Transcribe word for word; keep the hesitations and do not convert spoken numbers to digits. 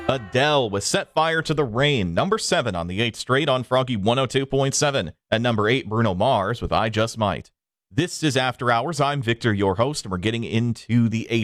Adele with Set Fire to the Rain, number seven on the eighth straight on Froggy one oh two point seven. At number eight, Bruno Mars with I Just Might. This is After Hours. I'm Victor, your host, and we're getting into the eighth